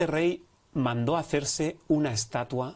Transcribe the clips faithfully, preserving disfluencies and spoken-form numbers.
El rey mandó hacerse una estatua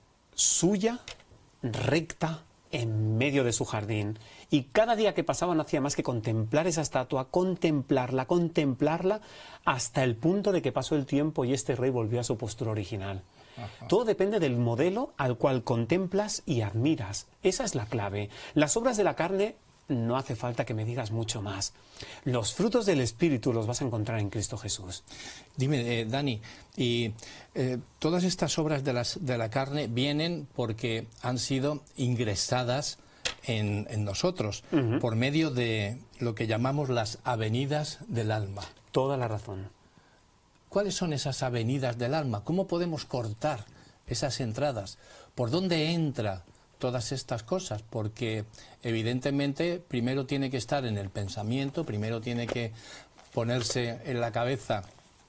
suya, recta, en medio de su jardín, y cada día que pasaba no hacía más que contemplar esa estatua, contemplarla, contemplarla, hasta el punto de que pasó el tiempo y este rey volvió a su postura original. Ajá. Todo depende del modelo al cual contemplas y admiras. Esa es la clave. Las obras de la carne no hace falta que me digas mucho más. Los frutos del Espíritu los vas a encontrar en Cristo Jesús. Dime, eh, Dani, y eh, todas estas obras de, las, de la carne vienen porque han sido ingresadas en, en nosotros, uh-huh. por medio de lo que llamamos las avenidas del alma. Toda la razón. ¿Cuáles son esas avenidas del alma? ¿Cómo podemos cortar esas entradas? ¿Por dónde entra todas estas cosas? Porque evidentemente primero tiene que estar en el pensamiento, primero tiene que ponerse en la cabeza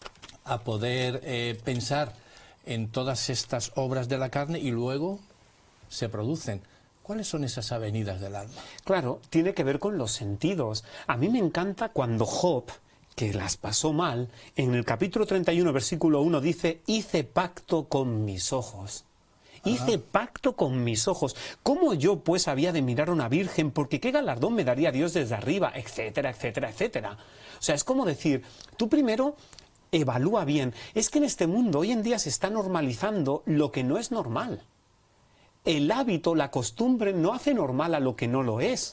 a poder eh, pensar en todas estas obras de la carne y luego se producen. ¿Cuáles son esas avenidas del alma? Claro, tiene que ver con los sentidos. A mí me encanta cuando Job, que las pasó mal, en el capítulo treinta y uno, versículo uno, dice: hice pacto con mis ojos. Hice ah. pacto con mis ojos. ¿Cómo yo, pues, había de mirar a una virgen? Porque qué galardón me daría Dios desde arriba, etcétera, etcétera, etcétera. O sea, es como decir, tú primero evalúa bien. Es que en este mundo hoy en día se está normalizando lo que no es normal. El hábito, la costumbre, no hace normal a lo que no lo es.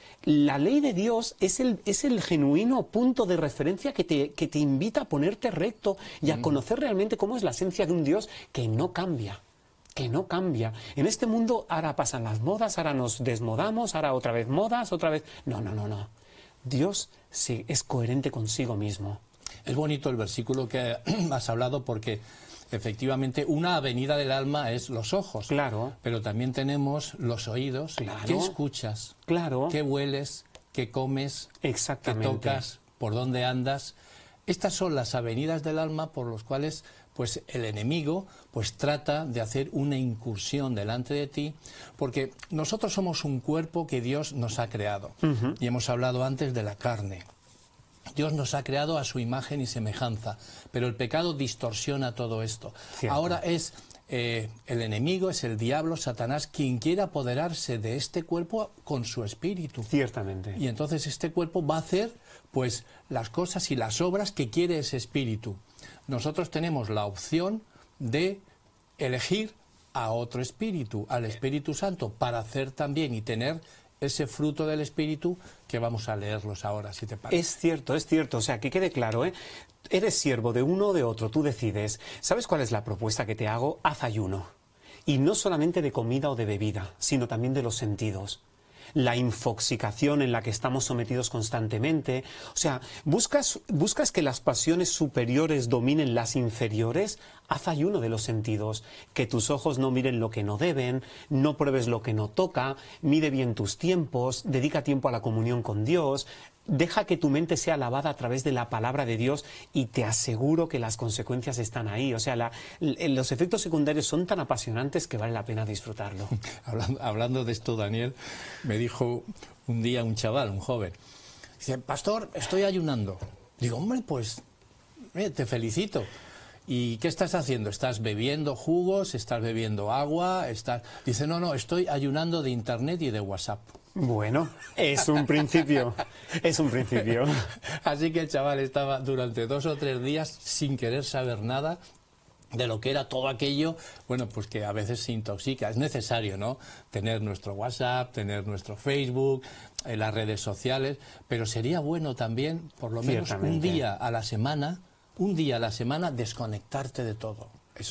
La ley de Dios es el, es el genuino punto de referencia que te, que te invita a ponerte recto y a mm. conocer realmente cómo es la esencia de un Dios que no cambia. Que no cambia. En este mundo ahora pasan las modas, ahora nos desmodamos, ahora otra vez modas, otra vez... No, no, no, no. Dios sí, es coherente consigo mismo. Es bonito el versículo que has hablado porque efectivamente una avenida del alma es los ojos. Claro. Pero también tenemos los oídos. Claro. ¿Qué escuchas? Claro. ¿Qué hueles? ¿Qué comes? Exactamente. ¿Qué tocas? ¿Por dónde andas? Estas son las avenidas del alma por las cuales pues el enemigo pues trata de hacer una incursión delante de ti, porque nosotros somos un cuerpo que Dios nos ha creado. Uh-huh. Y hemos hablado antes de la carne. Dios nos ha creado a su imagen y semejanza, pero el pecado distorsiona todo esto. Cierto. Ahora es eh, el enemigo, es el diablo, Satanás, quien quiere apoderarse de este cuerpo con su espíritu. Ciertamente. Y entonces este cuerpo va a hacer pues las cosas y las obras que quiere ese espíritu. Nosotros tenemos la opción de elegir a otro espíritu, al Espíritu Santo, para hacer también y tener ese fruto del Espíritu que vamos a leerlos ahora, si te parece. Es cierto, es cierto. O sea, que quede claro, ¿eh? Eres siervo de uno o de otro, tú decides. ¿Sabes cuál es la propuesta que te hago? Haz ayuno. Y no solamente de comida o de bebida, sino también de los sentidos. La infoxicación en la que estamos sometidos constantemente. O sea, ¿buscas, buscas que las pasiones superiores dominen las inferiores? Haz ayuno de los sentidos. Que tus ojos no miren lo que no deben, no pruebes lo que no toca, mide bien tus tiempos, dedica tiempo a la comunión con Dios, deja que tu mente sea lavada a través de la palabra de Dios y te aseguro que las consecuencias están ahí. O sea, la, los efectos secundarios son tan apasionantes que vale la pena disfrutarlo. Hablando, hablando de esto, Daniel, me dijo un día un chaval, un joven, dice: pastor, estoy ayunando. Digo, hombre, pues eh, te felicito. ¿Y qué estás haciendo? ¿Estás bebiendo jugos? ¿Estás bebiendo agua? ¿Estás...? Dice, no, no, estoy ayunando de internet y de WhatsApp. Bueno, es un principio, es un principio. Así que el chaval estaba durante dos o tres días sin querer saber nada de lo que era todo aquello, bueno, pues que a veces se intoxica. Es necesario, ¿no?, tener nuestro WhatsApp, tener nuestro Facebook, eh, las redes sociales, pero sería bueno también, por lo menos un día a la semana, un día a la semana, desconectarte de todo.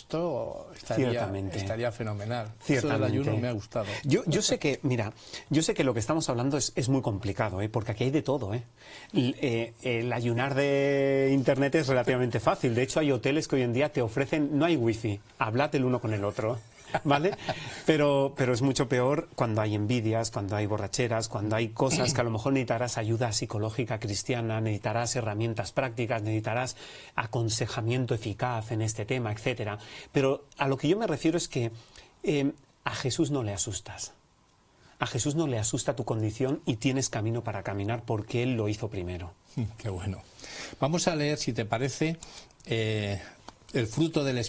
Esto estaría, estaría fenomenal. Eso del ayuno me ha gustado. Yo, yo sé que, mira, yo sé que lo que estamos hablando es, es muy complicado, ¿eh? Porque aquí hay de todo, ¿eh? El, eh, el ayunar de internet es relativamente fácil. De hecho, hay hoteles que hoy en día te ofrecen, no hay wifi, hablad el uno con el otro, ¿vale? Pero, pero es mucho peor cuando hay envidias, cuando hay borracheras, cuando hay cosas que a lo mejor necesitarás ayuda psicológica cristiana, necesitarás herramientas prácticas, necesitarás aconsejamiento eficaz en este tema, etcétera. Pero a lo que yo me refiero es que eh, a Jesús no le asustas. A Jesús no le asusta tu condición y tienes camino para caminar porque Él lo hizo primero. Qué bueno. Vamos a leer, si te parece, eh, el fruto del